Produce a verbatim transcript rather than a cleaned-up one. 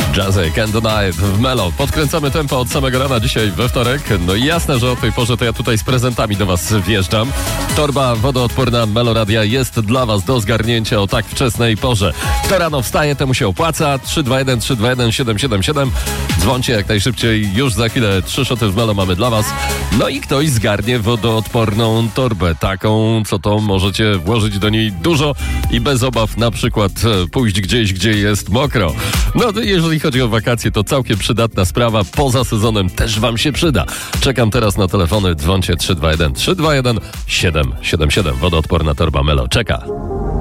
Jazzy, Can't Deny w Melo. Podkręcamy tempo od samego rana dzisiaj we wtorek. No i jasne, że o tej porze to ja tutaj z prezentami do was wjeżdżam. Torba wodoodporna Melo Radia jest dla was do zgarnięcia o tak wczesnej porze. Kto rano wstaje, temu się opłaca. trzy dwa jeden trzy dwa jeden siedem siedem siedem. Dzwońcie jak najszybciej. Już za chwilę trzy szoty w Melo mamy dla was. No i ktoś zgarnie wodoodporną torbę. Taką, co to możecie włożyć do niej dużo i bez obaw na przykład pójść gdzieś, gdzie jest mokro. No to jeżeli chodzi o wakacje, to całkiem przydatna sprawa. Poza sezonem też wam się przyda. Czekam teraz na telefony. Dzwońcie trzy dwa jeden trzy dwa jeden siedem siedem siedem. Wodoodporna torba Melo czeka.